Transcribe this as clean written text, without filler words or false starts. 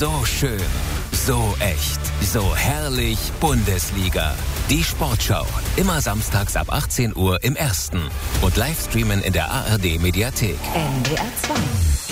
So schön, so echt, so herrlich Bundesliga. Die Sportschau, immer samstags ab 18 Uhr im Ersten und Livestreamen in der ARD Mediathek. NDR 2.